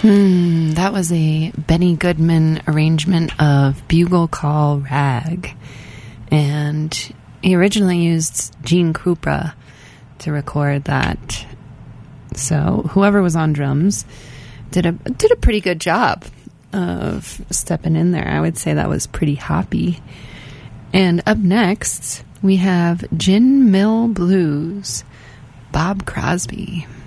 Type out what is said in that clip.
That was a Benny Goodman arrangement of Bugle Call Rag. And he originally used Gene Krupa to record that. So whoever was on drums did a pretty good job of stepping in there. I would say that was pretty hoppy. And up next, we have Gin Mill Blues, Bob Crosby.